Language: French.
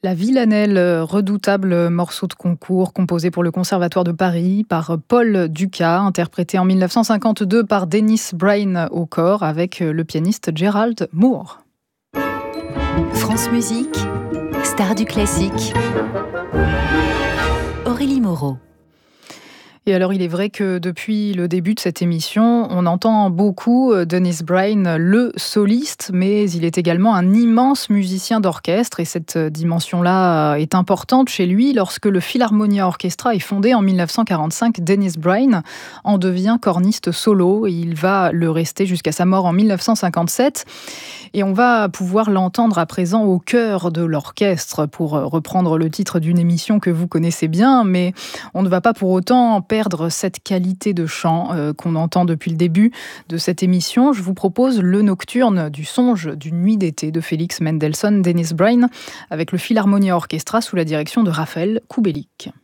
La Villanelle, redoutable morceau de concours composé pour le Conservatoire de Paris par Paul Dukas, interprété en 1952 par Dennis Brain au corps avec le pianiste Gerald Moore. France Musique, star du classique. Aurélie Moreau. Et alors, il est vrai que depuis le début de cette émission, on entend beaucoup Dennis Brain, le soliste, mais il est également un immense musicien d'orchestre. Et cette dimension-là est importante chez lui. Lorsque le Philharmonia Orchestra est fondé en 1945, Dennis Brain en devient corniste solo. Et il va le rester jusqu'à sa mort en 1957. Et on va pouvoir l'entendre à présent au cœur de l'orchestre, pour reprendre le titre d'une émission que vous connaissez bien, mais on ne va pas pour autant perdre cette qualité de chant qu'on entend depuis le début de cette émission. Je vous propose le nocturne du songe d'une nuit d'été de Félix Mendelssohn, Dennis Brain, avec le Philharmonia Orchestra sous la direction de Raphaël Kubelik.